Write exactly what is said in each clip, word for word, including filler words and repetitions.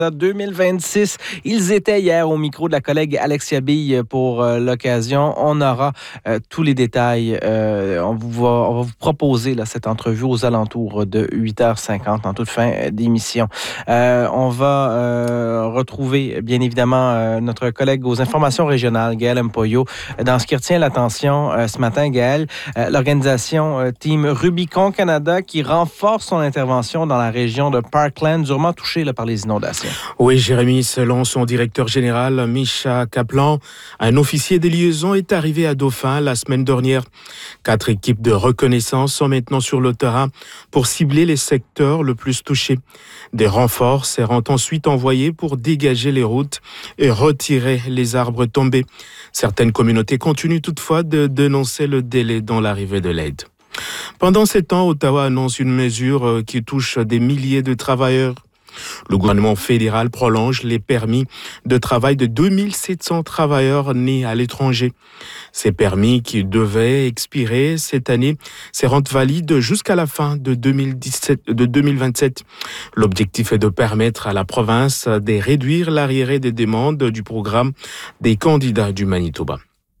deux mille vingt-six. Ils étaient hier au micro de la collègue Alexia Bille pour euh, l'occasion. On aura euh, tous les détails. Euh, on, vous va, on va vous proposer là, cette entrevue aux alentours de huit heures cinquante en toute fin d'émission. Euh, on va euh, retrouver bien évidemment euh, notre collègue aux informations régionales, Gaël Mpoyo, dans ce qui retient l'attention euh, ce matin, Gaël, euh, l'organisation euh, Team Rubicon Canada qui renforce son intervention dans la région de Parkland, durement touchée là, par les inondations. Oui, Jérémy, selon son directeur général, Misha Kaplan, un officier de liaison est arrivé à Dauphin la semaine dernière. Quatre équipes de reconnaissance sont maintenant sur le terrain pour cibler les secteurs le plus touchés. Des renforts seront ensuite envoyés pour dégager les routes et retirer les arbres tombés. Certaines communautés continuent toutefois de dénoncer le délai dans l'arrivée de l'aide. Pendant ces temps, Ottawa annonce une mesure qui touche des milliers de travailleurs. Le gouvernement fédéral prolonge les permis de travail de deux mille sept cents travailleurs nés à l'étranger. Ces permis qui devaient expirer cette année se rendent valides jusqu'à la fin de deux mille dix-sept, de deux mille vingt-sept. L'objectif est de permettre à la province de réduire l'arriéré des demandes du programme des candidats du Manitoba.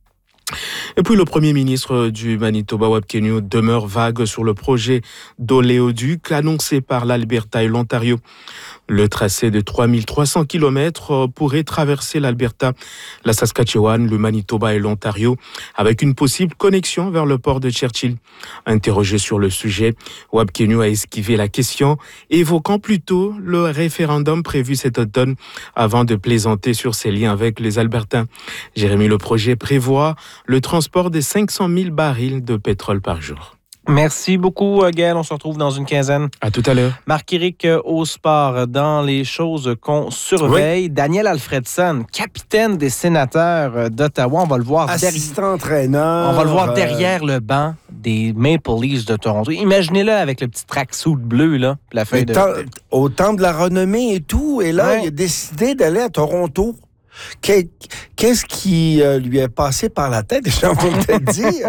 Et puis le premier ministre du Manitoba, Webb Kenu, demeure vague sur le projet d'oléoduc annoncé par l'Alberta et l'Ontario. Le tracé de trois mille trois cents kilomètres pourrait traverser l'Alberta, la Saskatchewan, le Manitoba et l'Ontario, avec une possible connexion vers le port de Churchill. Interrogé sur le sujet, Webb Kenu a esquivé la question, évoquant plutôt le référendum prévu cet automne avant de plaisanter sur ses liens avec les Albertains. Jérémy, le projet prévoit le transport des cinq cent mille barils de pétrole par jour. Merci beaucoup, Gaël. On se retrouve dans une quinzaine. À tout à l'heure. Marc-Éric au sport. Dans les choses qu'on surveille, oui. Daniel Alfredson, capitaine des Sénateurs d'Ottawa. On va le voir assistant entraîneur. On va le voir derrière euh... le banc des Maple Leafs de Toronto. Imaginez-le avec le petit tracksuit bleu, là, la feuille de... Temps, au temps de la renommée et tout. Et là, ouais. il a décidé d'aller à Toronto. Qu'est-ce qui euh, lui est passé par la tête, les gens vont peut-être dire.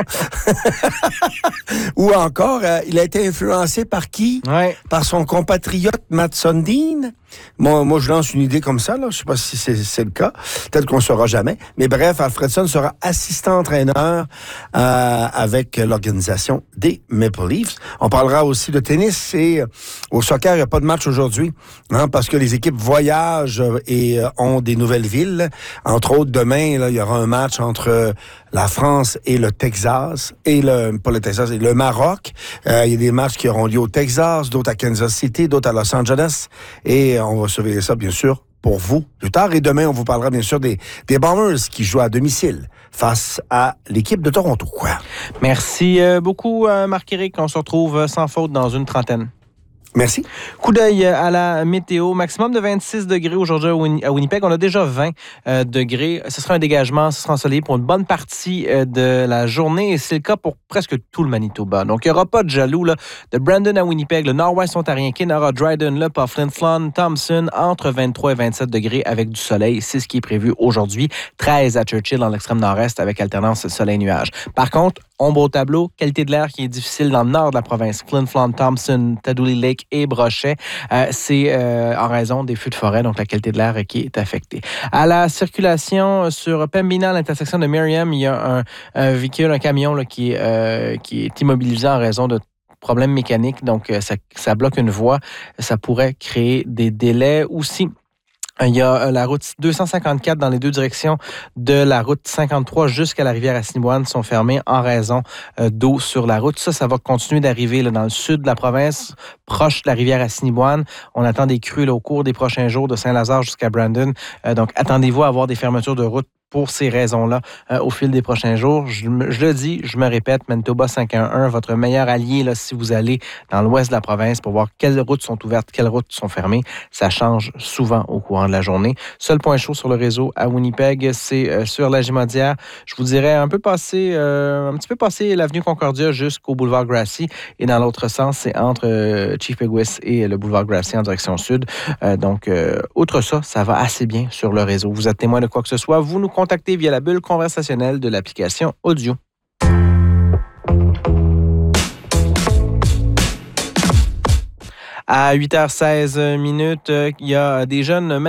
Ou encore, euh, il a été influencé par qui? Ouais. Par son compatriote Matt Sundin. Moi, moi, je lance une idée comme ça, là. Je sais pas si c'est, c'est le cas. Peut-être qu'on ne saura jamais. Mais bref, Alfredson sera assistant-entraîneur euh, avec l'organisation des Maple Leafs. On parlera aussi de tennis et euh, au soccer, il n'y a pas de match aujourd'hui, hein, parce que les équipes voyagent et euh, ont des nouvelles villes. Entre autres, demain, là, il y aura un match entre la France et le Texas, et le, pas le Texas, et le Maroc. Euh, il y a des matchs qui auront lieu au Texas, d'autres à Kansas City, d'autres à Los Angeles. Et on va surveiller ça, bien sûr, pour vous plus tard. Et demain, on vous parlera, bien sûr, des, des Bombers qui jouent à domicile face à l'équipe de Toronto. Merci beaucoup, Marc-Éric. On se retrouve sans faute dans une trentaine. Merci. Coup d'œil à la météo. Maximum de vingt-six degrés aujourd'hui à Winnipeg. On a déjà vingt euh, degrés. Ce sera un dégagement, ce sera ensoleillé pour une bonne partie euh, de la journée. Et c'est le cas pour presque tout le Manitoba. Donc, il n'y aura pas de jaloux. Là. De Brandon à Winnipeg, le nord-ouest ontarien, Kenora, Dryden, Le Pas, Flin Flon, Thompson, entre vingt-trois et vingt-sept degrés avec du soleil. C'est ce qui est prévu aujourd'hui. treize à Churchill dans l'extrême nord-est avec alternance soleil-nuage. Par contre, ombre au tableau, qualité de l'air qui est difficile dans le nord de la province. Flin Flon, Thompson, Tadouli Lake et Brochet. Euh, c'est euh, en raison des feux de forêt, donc la qualité de l'air qui est affectée. À la circulation sur Pembina, à l'intersection de Merriam, il y a un, un véhicule, un camion là, qui, euh, qui est immobilisé en raison de problèmes mécaniques. Donc, ça, ça bloque une voie. Ça pourrait créer des délais aussi. Il y a la route deux cent cinquante-quatre dans les deux directions de la route cinquante-trois jusqu'à la rivière Assiniboine sont fermées en raison d'eau sur la route. Ça, ça va continuer d'arriver là, dans le sud de la province, proche de la rivière Assiniboine. On attend des crues là, au cours des prochains jours de Saint-Lazare jusqu'à Brandon. Euh, donc, attendez-vous à avoir des fermetures de route pour ces raisons-là euh, au fil des prochains jours. Je, je le dis, je me répète, Manitoba cinq un un, votre meilleur allié là, si vous allez dans l'ouest de la province pour voir quelles routes sont ouvertes, quelles routes sont fermées. Ça change souvent au courant de la journée. Seul point chaud sur le réseau à Winnipeg, c'est euh, sur la Gimaudière. Je vous dirais un peu passé, euh, un petit peu passé l'avenue Concordia jusqu'au boulevard Grassy. Et dans l'autre sens, c'est entre euh, Chief Peguis et le boulevard Grassy en direction sud. Euh, donc, euh, outre ça, ça va assez bien sur le réseau. Vous êtes témoin de quoi que ce soit, vous nous contactez via la bulle conversationnelle de l'application audio. À huit heures seize minutes, il y a des jeunes